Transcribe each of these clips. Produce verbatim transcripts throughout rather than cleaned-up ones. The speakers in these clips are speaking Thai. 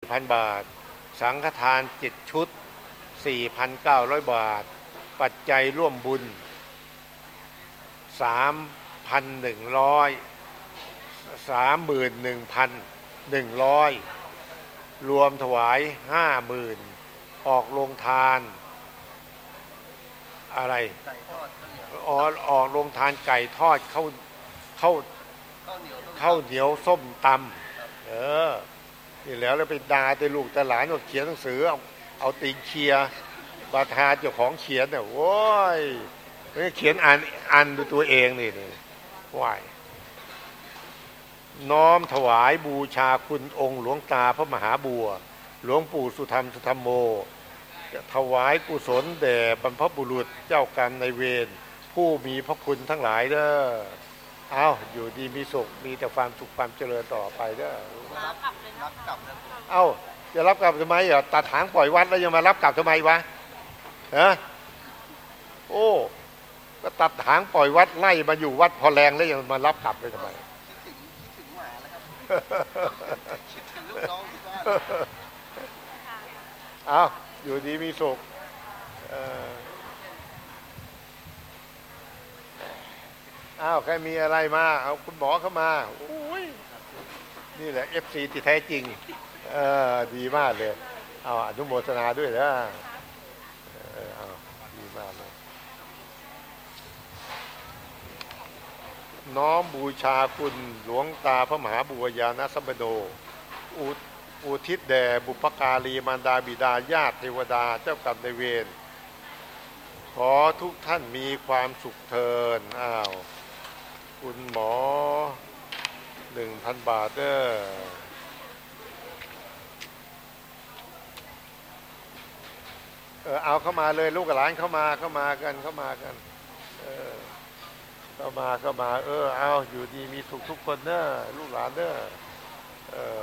พัน บาทสังฆทานเจ็ดชุด สี่พันเก้าร้อย บาทปัจจัยร่วมบุญ สามพันหนึ่งร้อย สามหมื่นหนึ่งพันหนึ่งร้อย รวมถวาย ห้าหมื่น ออกโรงทานอะไรออกออกโรงทานไก่ทอดเข้าเข้าข้าวเหนียวส้มตำเออนี่แล้วแล้วไปด่าแต่ลูกแต่หลานก็เขียนหนังสือเอาเอาตีนเชียร์บาทาเจ้าของเขียนเนี่ยโว้ยเขียนอ่านอ่านดูตัวเองนี่นี่ว้ายน้อมถวายบูชาคุณองค์หลวงตาพระมหาบัวหลวงปู่สุธรรมสุธรรมโมถวายกุศลแด่บรรพบุรุษเจ้ากรรมนายเวรผู้มีพระคุณทั้งหลายเด้อเอาอยู่ดีมีสุขมีแต่ความสุขความเจริญต่อไปเด้อรับกลับเลยรับกลับเอ้าจะรับกลับทำไมอ่ะตัดถางปล่อยวัดแล้วยังมารับกลับทำไมวะฮะโอ้ก็ตัดถางปล่อยวัดไล่มาอยู่วัดพอแรงแล้วยังมารับกลับเลยทำไมคิดถึงคิดถึงหมาแล้วครับคิดถึงลูกน้องที่บ้านเอาอยู่ดีมีสุขอ้าวใครมีอะไรมาเอาคุณหมอเข้ามาโอ้ยนี่แหละ เอฟ ซี ที่แท้จริงเออดีมากเลยเอาอนุโมทนาด้วยนะเออเอาดีมากเลยน้อมบูชาคุณหลวงตาพระมหาบัวยานสัมปันโนอุทิศแด่บุพการีมารดาบิดาญาติเทวดาเจ้ากรรมนายเวรขอทุกท่านมีความสุขเทินอ้าวคุณหมอ หนึ่งพัน บาทเด้อเออเอาเข้ามาเลยลูกกับหลานเข้ามาเข้ามากันเข้ามากันเออเข้ามาเข้ามาเออเอาอยู่ดีมีสุขทุกคนเด้อลูกหลานเด้อเออ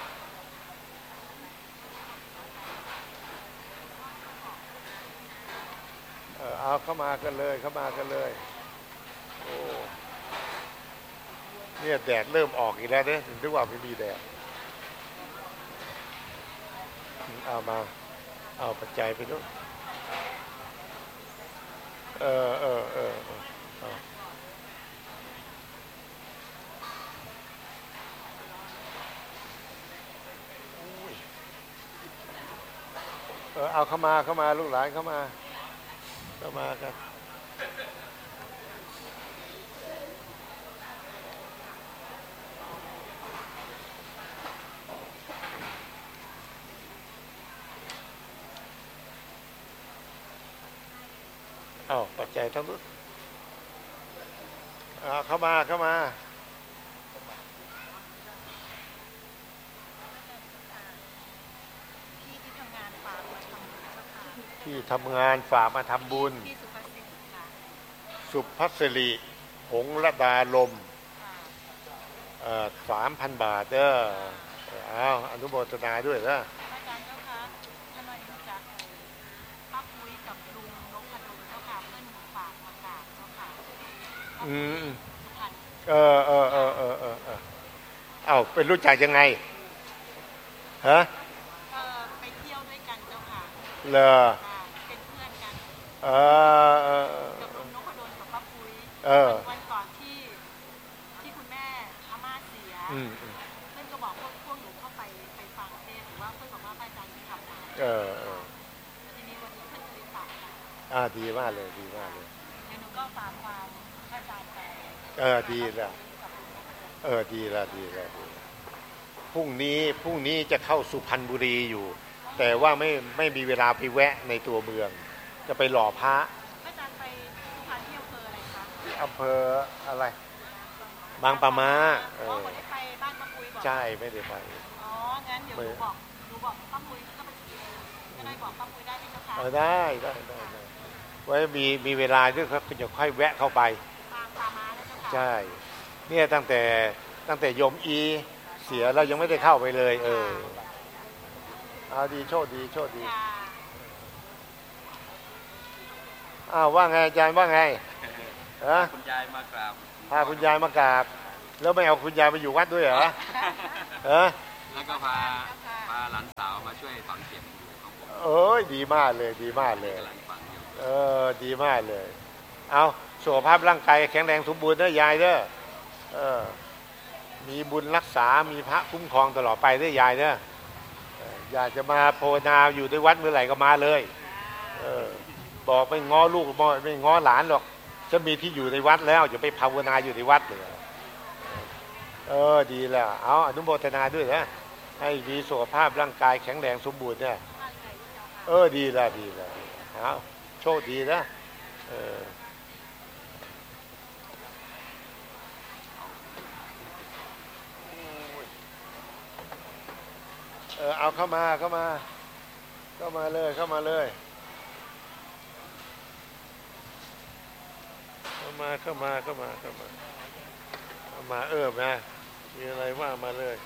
เอาเข้ามากันเลยเข้ามากันเลยโอ้เนี่ยแดดเริ่มออกอีกแล้วเนี่ยถึงว่าไม่มีแดดเอามาเอาปัจจัยไปด้วยเออเออเออเออเออเอาเข้ามาเข้ามาลูกหลานเข้ามาเข้ามากันเอาปัจจัยทั้งหมดเอาเข้ามาเข้ามาที่ทำงานฝากมาทำบุญสุภัสริหงระดาลมสามพันบาทเด้อเอาอนุโมทนาด้วยนะอาจารย์เจ้าคะทำไมรู้จักป้าปุ้ยกับลุงนพดลเจ้าค่ะเพื่อนฝากมากราบเจ้าค่ะอืมเออเออเออเออเออเออเอาเป็นรู้จักยังไงฮะเออไปเที่ยวด้วยกันเจ้าค่ะเลอเป็นเพื่อนกันเออเออกับลุงนพดลกับป้าปุ้ยเออวันก่อนที่ที่คุณแม่อาม่าเสียเพื่อนก็บอกพวกพวกหนูเข้าไปไปฟังเทศหรือว่าเพื่อนบอกว่าอาจารย์ที่ทำมาเออเออทีนี้วันนี้เพื่อนก็เลยฝากอ่าดีมากเลยดีมากเลยเดี๋ยวหนูก็ฝากความอาจารย์ไปเออดีแล้วเออดีแล้วดีแล้วพรุ่งนี้พรุ่งนี้จะเข้าสุพรรณบุรีอยู่แต่ว่าไม่ไม่มีเวลาไปแวะในตัวเมืองจะไปหล่อพระอาจารย์ไปสุพรรณที่อำเภออะไรคะอำเภออะไรบางปะมาเออไม่ได้ไปบ้านป้าปุ้ยบอกใช่ไม่ได้ไปอ๋องั้นเดี๋ยวหนูบอกหนูบอกป้าปุ้ยก็ไปจะได้บอกป้าปุ้ยได้ไหมเจ้าค่ะเออได้ได้ได้ไว้มีมีเวลาด้วยครับจะค่อยแวะเข้าไปบางปะมาแล้วเจ้าค่ะใช่เนี่ยตั้งแต่ตั้งแต่โยมอีเสียเรายังไม่ได้เข้าไปเลยเออเอาดีโชคดีโชคดีอ้าวว่าไงอาจารย์ว่าไงฮะคุณยายมากราบพาคุณยายมากราบแล้วไม่เอาคุณยายมาอยู่วัดด้วยเหรอเออแล้วก็พาพาหลานสาวช่วยสอนเขียนอยู่ของผมเอ้ยดีมากเลยดีมากเลยเออดีมากเลยเอาสุขภาพร่างกายแข็งแรงสมบูรณ์เด้อยายเด้อเออมีบุญรักษามีพระคุ้มครองตลอดไปเด้อยายเด้ออยากจะมาภาวนาอยู่ในวัดเมื่อไหร่ก็มาเลยเออบอกไม่ง้อลูกไม่ง้อหลานหรอกจะมีที่อยู่ในวัดแล้วจะไปภาวนาอยู่ในวัดเลยเออดีแล้วเอาอนุโมทนาด้วยนะให้มีสุขภาพร่างกายแข็งแรงสมบูรณ์เนี่ยเออดีแล้วดีแล้วเอาโชคดีนะเออเออเอาเข้ามาเข้ามาเข้ามาเลยเข้ามาเลยเข้ามาเข้ามาเข้ามาเข้ามาเข้ามาเออมามีอะไรว่ามาเลย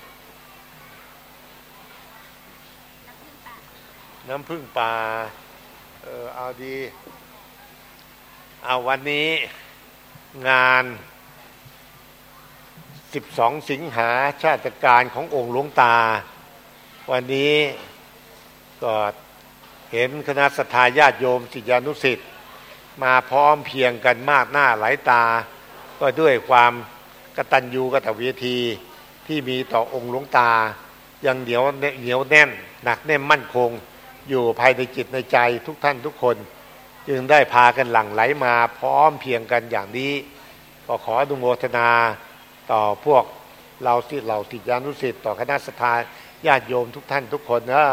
น้ำผึ้งป่าเออเอาดีเอาวันนี้งานสิบสองสิงหาชาติการขององค์หลวงตาวันนี้ก็เห็นคณะศรัทธาญาติโยมศิษยานุศิษย์มาพร้อมเพียงกันมากหน้าหลายตาก็ด้วยความกตัญญูกตเวทีที่มีต่อองค์หลวงตายังเหนียวเหนียวแน่นหนักแน่นมั่นคงอยู่ภายในจิตในใจทุกท่านทุกคนจึงได้พากันหลั่งไหลมาพร้อมเพียงกันอย่างนี้ก็ขออนุโมทนาต่อพวกเราที่เราศิษยานุศิษย์ต่อคณะศรัทธาญาติโยมทุกท่านทุกคนนะ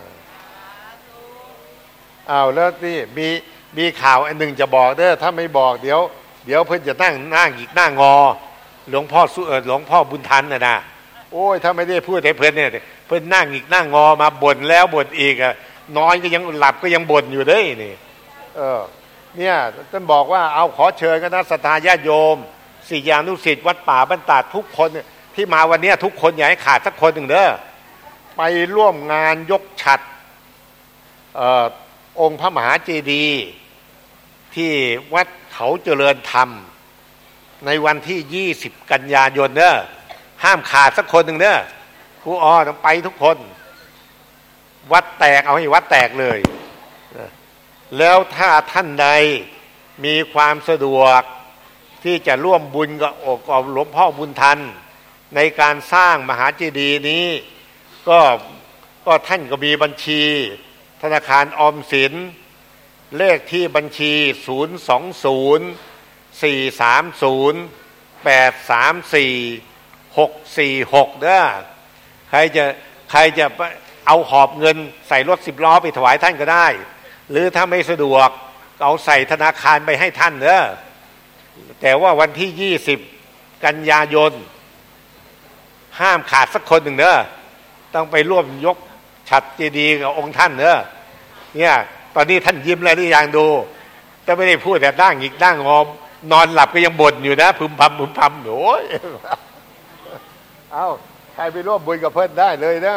อ้าวแล้วนี่มีมีข่าวอันหนึ่งจะบอกเด้อถ้าไม่บอกเดี๋ยวเดี๋ยวเพิ่นจะนั่งนั่งอีกหน้างอหลวงพ่อสุเอิญหลวงพ่อบุญทันน่ะนะโอ้ยถ้าไม่ได้พูดให้เพิ่นเนี่ยเพิ่นนั่งอีกหน้างอมาบ่นแล้วบ่นอีกอ่ะนอนก็ยังหลับก็ยังบ่นอยู่เด้นี่เออเนี่ยท่านบอกว่าเอาขอเชิญคณะศรัทธาญาติโยมศิษยานุศิษย์วัดป่าบ้านตาดทุกคนที่มาวันนี้ทุกคนอย่าให้ขาดสักคนหนึ่งเด้อไปร่วมงานยกฉัตรเอ่อองค์พระมหาเจดีย์ที่วัดเขาเจริญธรรมในวันที่ยี่สิบกันยายนเด้อห้ามขาดสักคนหนึ่งเด้อครูอ๋อต้องไปทุกคนวัดแตกเอาให้วัดแตกเลยแล้วถ้าท่านใดมีความสะดวกที่จะร่วมบุญกับอกหลวงพ่อบุญทันในการสร้างมหาเจดีย์นี้ก็ก็ท่านก็มีบัญชีธนาคารออมสินเลขที่บัญชีศูนย์ สอง ศูนย์ สี่ สาม ศูนย์ แปด สาม สี่ หก สี่ หกเด้อใครจะใครจะเอาหอบเงินใส่รถสิบล้อไปถวายท่านก็ได้หรือถ้าไม่สะดวกเอาใส่ธนาคารไปให้ท่านเด้อแต่ว่าวันที่ยี่สิบกันยายนห้ามขาดสักคนหนึ่งเด้อต้องไปร่วมยกฉัตรเจดีย์กับองค์ท่านเด้อเนี่ยตอนนี้ท่านยิ้มแล้วหรือยังดูแต่ไม่ได้พูดแต่นั่งอีกนั่งงอมนอนหลับก็ยังบ่นอยู่นะพึมพำพึมพำโอ้ยเอาใครไปร่วมบุญกับเพื่อนได้เลยนะ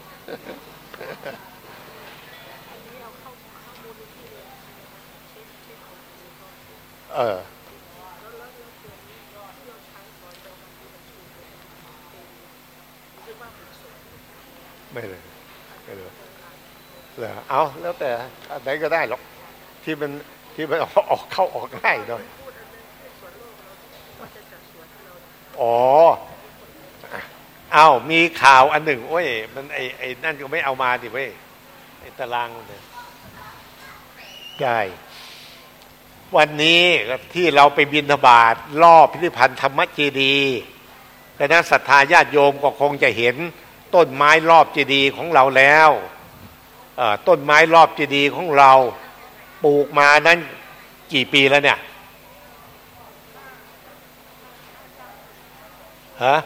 เออไม่เลยไม่เลยเหรอเอาแล้วแต่อันไหนก็ได้หรอกที่มันที่มันออกเข้าออกง่ายหน่อยอ๋อเอามีข่าวอันหนึ่งโอ้ยมันไอ้ไอ้นั่นก็ไม่เอามาดิเว้ยไอ้ตารางเนี่ยใช่วันนี้ที่เราไปบิณฑบาตรอบพิพิธภัณฑ์ธรรมเจดีย์คณะศรัทธาญาติโยมก็คงจะเห็นต้นไม้รอบเจดีย์ของเราแล้วต้นไม้รอบเจดีย์ของเราปลูกมานั้นกี่ปีแล้วเนี่ยฮะ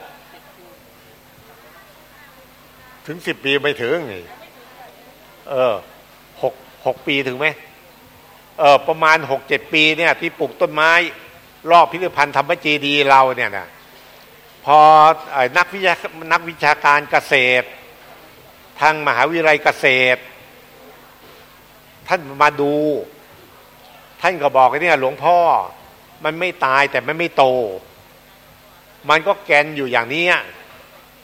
ถึงสิบปีไม่ถึงเออหกหกปีถึงไหมเออประมาณหกเจ็ดปีเนี่ยที่ปลูกต้นไม้รอบพิพิธภัณฑ์ธรรมเจดีย์เราเนี่ยนะพอนักวิชานักวิชาการเกษตรทางมหาวิทยาลัยเกษตรท่านมาดูท่านก็บอกว่าเนี่ยหลวงพ่อมันไม่ตายแต่มันไม่โตมันก็แกนอยู่อย่างนี้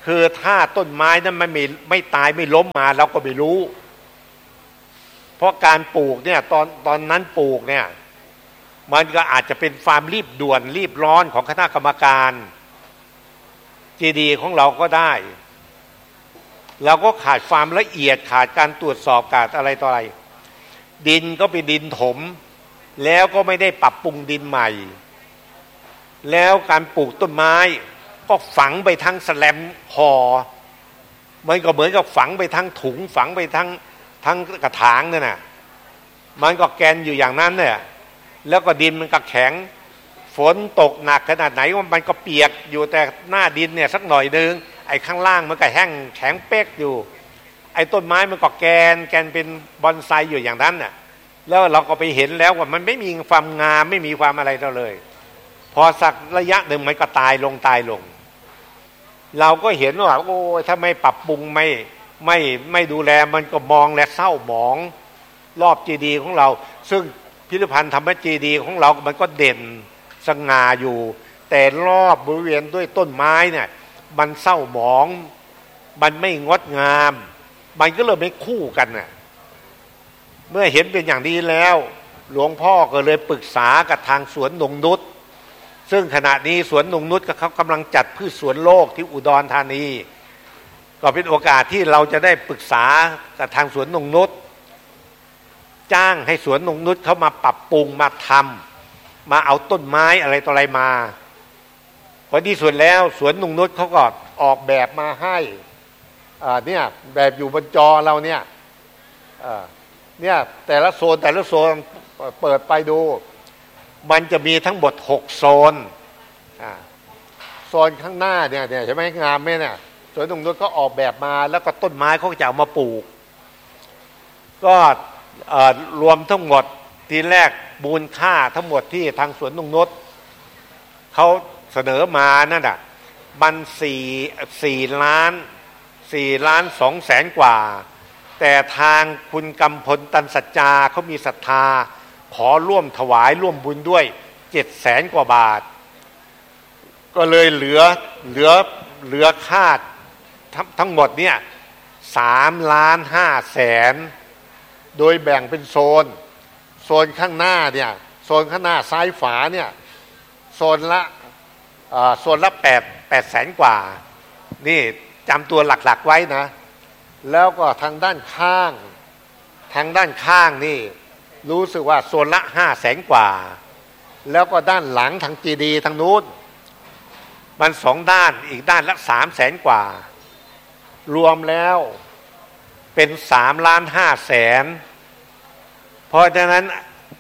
คือถ้าต้นไม้นั้นไม่ไม่ไม่ตายไม่ล้มมาเราก็ไม่รู้เพราะการปลูกเนี่ยตอนตอนนั้นปลูกเนี่ยมันก็อาจจะเป็นความรีบด่วนรีบร้อนของคณะกรรมการเจดีย์ของเราก็ได้เราก็ขาดความละเอียดขาดการตรวจสอบขาดอะไรต่ออะไรดินก็เป็นดินถมแล้วก็ไม่ได้ปรับปรุงดินใหม่แล้วการปลูกต้นไม้ก็ฝังไปทั้งแสลมห่อมันก็เหมือนกับฝังไปทั้งถุงฝังไปทั้งทั้งกระถางนั่นน่ะมันก็แกนอยู่อย่างนั้นเนี่ยแล้วก็ดินมันก็แข็งฝนตกหนักขนาดไหนว่ามันก็เปียกอยู่แต่หน้าดินเนี่ยสักหน่อยนึงไอ้ข้างล่างมันก็แห้งแข็งเป๊กอยู่ไอ้ต้นไม้มันก็แกนแกนเป็นบอนไซอยู่อย่างนั้นน่ะแล้วเราก็ไปเห็นแล้วว่ามันไม่มีความงามไม่มีความอะไรเลยพอสักระยะหนึ่งมันก็ตายลงตายลงเราก็เห็นว่าโอ้ถ้าไม่ปรับปรุงไม่ไม่ไม่ดูแลมันก็มองและเศร้าหมองรอบเจดีย์ของเราซึ่งพิพิธภัณฑ์ธรรมเจดีย์ของเรามันก็เด่นสง่าอยู่แต่รอบบริเวณด้วยต้นไม้เนี่ยมันเศร้าหมองมันไม่งดงามมันก็เลยไม่คู่กันน่ะเมื่อเห็นเป็นอย่างนี้แล้วหลวงพ่อก็เลยปรึกษากับทางสวนนงนุชซึ่งขณะนี้สวนนงนุชก็เขากำลังจัดพืชสวนโลกที่อุดรธานีก็เป็นโอกาสที่เราจะได้ปรึกษากับทางสวนนงนุชจ้างให้สวนนงนุชเขามาปรับปรุงมาทำมาเอาต้นไม้อะไรต่ออะไรมาพอที่สุดแล้วสวนนงนุชเขาก็ออกแบบมาให้อ่าเนี่ยแบบอยู่บนจอเราเนี่ยอ่าเนี่ยแต่ละโซนแต่ละโซนเปิดไปดูมันจะมีทั้งหมดหกโซนอ่าโซนข้างหน้าเนี่ยเนี่ยใช่ไหมงามไหมเนี่ยสวนนงนุชก็ออกแบบมาแล้วก็ต้นไม้เขาจะเอามาปลูกก็รวมทั้งหมดทีแรกมูลค่าทั้งหมดที่ทางสวนนงนุชเขาเสนอมานั่นอ่ะมันสี่สี่ล้านสี่ล้านสองแสนกว่าแต่ทางคุณกำพลตันสัจจาเขามีศรัทธาขอร่วมถวายร่วมบุญด้วยเจ็ดแสนกว่าบาทก็เลยเหลือเหลือเหลือค่าทั้งทั้งหมดเนี่ยสามล้านห้าแสนโดยแบ่งเป็นโซนโซนข้างหน้าเนี่ยโซนข้างหน้าซ้ายฝาเนี่ยโซนละโซนละแปดแปดแสนกว่านี่จำตัวหลักๆไว้นะแล้วก็ทางด้านข้างทางด้านข้างนี่รู้สึกว่าโซนละห้าแสนกว่าแล้วก็ด้านหลังทางจีดีทางนู้นมันสองด้านอีกด้านละสามแสนกว่ารวมแล้วเป็นสามล้านห้าแสนเพราะฉะนั้น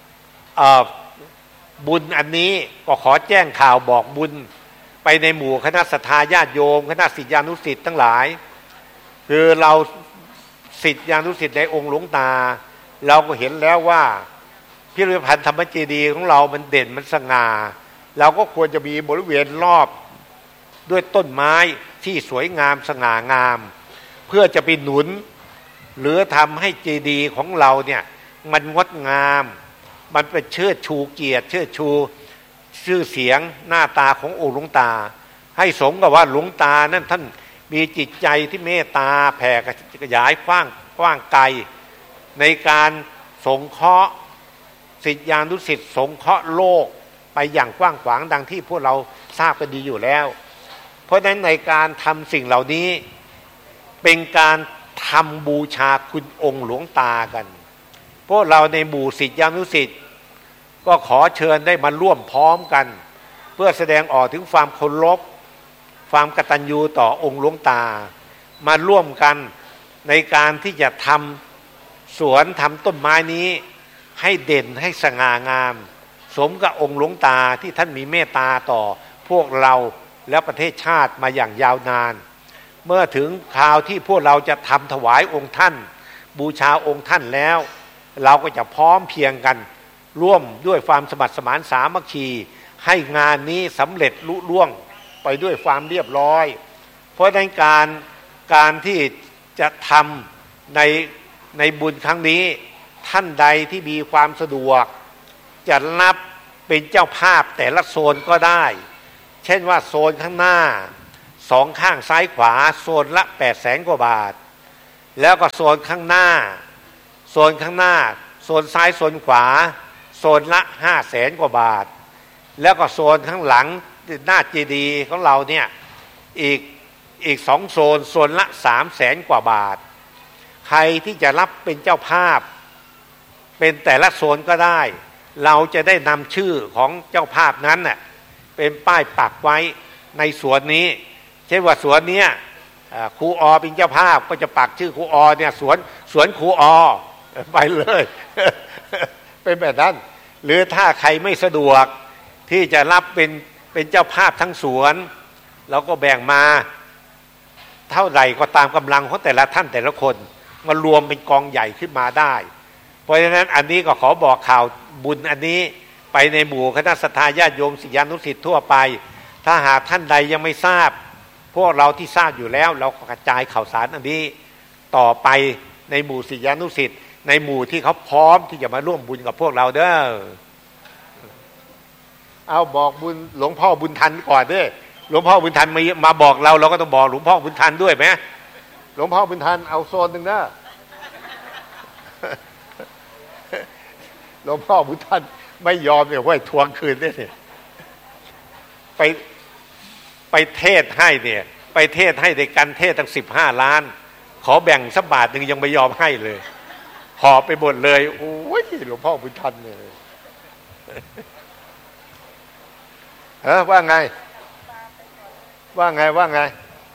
บุญอันนี้ก็ขอแจ้งข่าวบอกบุญไปในหมู่คณะศรัทธาญาติโยมคณะศิษยานุศิษย์ทั้งหลายคือเราศิษยานุศิษย์ในองค์หลวงตาเราก็เห็นแล้วว่าพิพิธภัณฑ์ธรรมเจดีย์ของเรามันเด่นมันสง่าเราก็ควรจะมีบริเวณรอบด้วยต้นไม้ที่สวยงามสง่างามเพื่อจะไปหนุนหรือทำให้เจดีย์ของเราเนี่ยมันงดงามมันเป็นเชิดชูเกียรติเชิดชูชื่อเสียงหน้าตาขององค์หลวงตาให้สมกับว่าหลวงตานั่นท่านมีจิตใจที่เมตตาแผ่ขยายกว้างกว้างไกลในการสงเคราะห์ศิษยานุศิษย์สงเคราะห์โลกไปอย่างกว้างขวางดังที่พวกเราทราบกันดีอยู่แล้วเพราะฉะนั้นในการทำสิ่งเหล่านี้เป็นการทำบูชาคุณองค์หลวงตากันพวกเราในหมู่ศิษยานุศิษย์ก็ขอเชิญได้มาร่วมพร้อมกันเพื่อแสดงออกถึงความเคารพความกตัญญูต่อองค์หลวงตามาร่วมกันในการที่จะทำสวนทำต้นไม้นี้ให้เด่นให้สง่างามสมกับองค์หลวงตาที่ท่านมีเมตตาต่อพวกเราและประเทศชาติมาอย่างยาวนานเมื่อถึงคราวที่พวกเราจะทำถวายองค์ท่านบูชาองค์ท่านแล้วเราก็จะพร้อมเพียงกันร่วมด้วยความสมัครสมานสามัคคีให้งานนี้สำเร็จลุล่วงไปด้วยความเรียบร้อยเพราะในการการที่จะทำในในบุญครั้งนี้ท่านใดที่มีความสะดวกจะรับเป็นเจ้าภาพแต่ละโซนก็ได้เช่นว่าโซนข้างหน้าสองข้างซ้ายขวาโซนละแปดแสนกว่าบาทแล้วก็โซนข้างหน้าโซนข้างหน้าโซนซ้ายโซนขวาโซนละห้าแสนกว่าบาทแล้วก็โซนข้างหลังหน้าเจดีย์ของเราเนี่ยอีกอีกสองโซนโซนละสามแสนกว่าบาทใครที่จะรับเป็นเจ้าภาพเป็นแต่ละโซนก็ได้เราจะได้นำชื่อของเจ้าภาพนั้นน่ะเป็นป้ายปักไว้ในสวนนี้เช่นว่าสวนนี้ครูอเป็นเจ้าภาพก็จะปักชื่อครูอเนี่ยสวนสวนครูอไปเลย เป็นแบบนั้นหรือถ้าใครไม่สะดวกที่จะรับเป็นเป็นเจ้าภาพทั้งสวนเราก็แบ่งมาเท่าไหร่ก็ตามกำลังของแต่ละท่านแต่ละคนมารวมเป็นกองใหญ่ขึ้นมาได้เพราะฉะนั้นอันนี้ก็ขอบอกข่าวบุญอันนี้ไปในหมู่คณะสัตยาติโยมศิษยานุศิษย์ทั่วไปถ้าหากท่านใดยังไม่ทราบพวกเราที่ทราบอยู่แล้วเรากระจายข่าวสารอันนี้ต่อไปในหมู่ศิษยานุศิษย์ในหมู่ที่เขาพร้อมที่จะมาร่วมบุญกับพวกเราเด้อเอาบอกบุญหลวงพ่อบุญทันก่อนเด้อหลวงพ่อบุญทันมามาบอกเราเราก็ต้องบอกหลวงพ่อบุญทันด้วยไหมหลวงพ่อบุญทันเอาโซนหนึ่งนะหลวงพ่อบุญทันไม่ยอมเนี่ยว่าทวงคืนได้เนี่ยไปไปเทศให้เนี่ยไปเทศให้ในกันเทศตั้งสิบห้าล้านขอแบ่งสักบาทหนึ่งยังไม่ยอมให้เลยหอบไปหมดเลยโอ้ยหลวงพ่อบุญทันเนี่ยเออว่าไงว่าไงว่าไง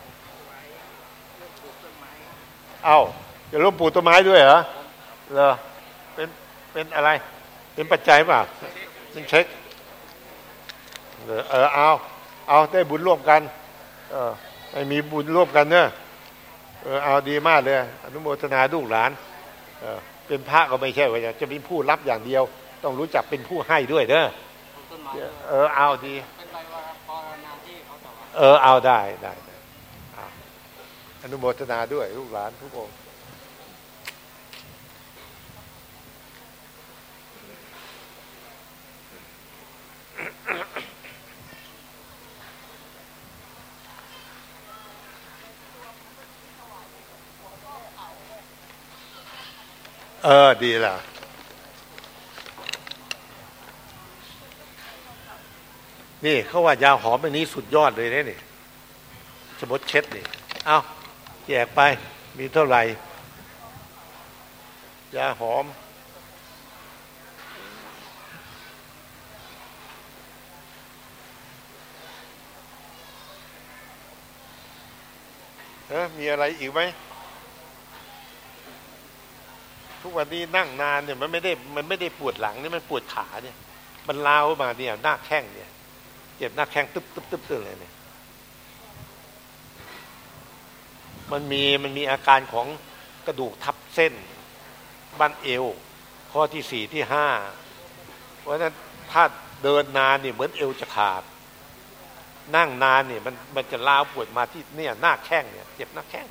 เอ้าจะร่วมปลูกต้นไม้ด้วยเหรอเหรอเป็นเป็นอะไรเป็นปัจจัยป่ะเป็นเช็คเออเออเอาเอาได้บุญร่วมกันเออให้มีบุญร่วมกันเนอะเออเอาดีมากเลยอนุโมทนาลูกหลานเออเป็นพระก็ไม่ใช่ว่าจะเป็นผู้รับอย่างเดียวต้องรู้จักเป็นผู้ให้ด้วยเนอะเออเอาดีเออเอาได้ได้อนุโมทนาด้วยลูกหลานทุกองค์เออดีล่ะนี่เขาว่ายาหอมอันนี้สุดยอดเลยเนี่ยสมมติเช็ดนี่เอาแจกไปมีเท่าไหร่ยาหอมเออมีอะไรอีกไหมทุกวันนี้นั่งนานเนี่ยมันไม่ได้มันไม่ได้ปวดหลังนี่มันปวดขาเนี่ยมันล้าวมาเนี่ยหน้าแข้งเนี่ยเจ็บหน้าแข้งตึ๊บตึ๊บตึ๊บตึ๊บเลยเนี่ยมันมีมันมีอาการของกระดูกทับเส้นบั้นเอวข้อที่สี่ที่ห้าเพราะฉะนั้นถ้าเดินนานนี่เหมือนเอวจะขาดนั่งนานนี่มันมันจะล้าวปวดมาที่เนี่ยหน้าแข้งเนี่ยเจ็บหน้าแข้ง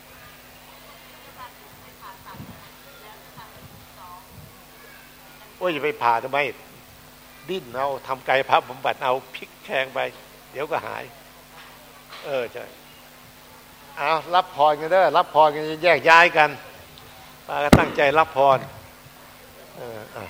โอ้ยอย่าไปผ่าทำไมดิ้นเอาทำกายภาพบำบัดเอาพลิกแข้งไปเดี๋ยวก็หายเออใช่เอารับพรกันเด้อรับพรกันแยกย้ายกันป้าก็ตั้งใจรับพรเอ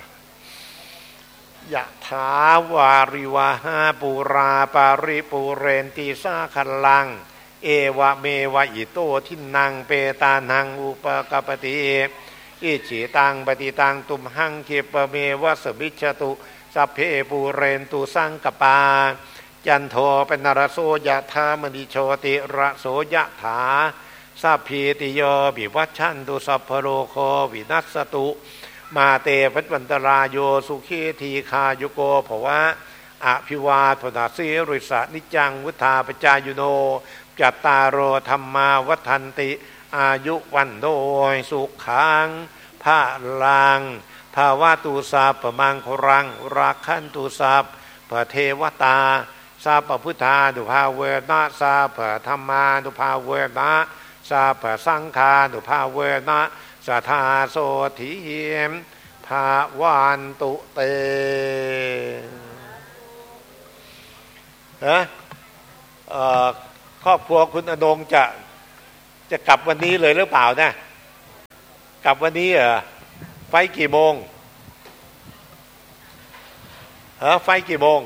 อยะถาวาริวหาปุราปาริปุเรนติสาคัลลังเอวะเมวะอิโตทินังเปตานังอุปกปติอิจิตังปฏิตังตุมหังคิปเมวะสมิจฉตุสัพเพปุเรนตุสังกปาจันโทเป็นนรโสยะธามณิโชติระโสยะถาสัพพีติโยบิวัชชันตุสัพพโรโควินัสสตุมาเตพัวันตรายโยสุขีทีคายุโกภวะอภิวาทนาสีริสานิจังวุธาปจายุโนจัตตารโอธรรมาวัฏันติอายุวันโนสุขังภาลังภาวะตุสัพพมังครังราคันตุสัพพเทวตาสัพพพุทธานุภาเวนะสัพพธรรมานุภาเวนะสัพพสังฆานุภาเวนะสัทธาโสทิมภาวันตุเตฮะเอ่อขรอบครัวคุณอนงจะจะกลับวันนี้เลยหรือเปล่านะกลับวันนี้เหรอไฟกี่โมงฮะไฟกี่โมง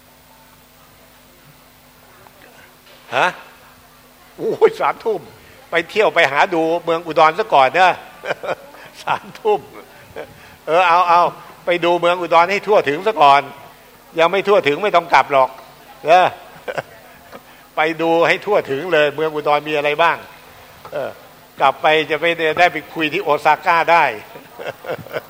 ฮะโอ้ยสามทุ่มไปเที่ยวไปหาดูเมืองอุดรซะก่อนเนอะสามทุ่มเออเอาเอาไปดูเมืองอุดรให้ทั่วถึงซะก่อนยังไม่ทั่วถึงไม่ต้องกลับหรอกเออไปดูให้ทั่วถึงเลยเมืองอุดรมีอะไรบ้างเออกลับไปจะไม่ได้ไปคุยที่โอซาก้าได้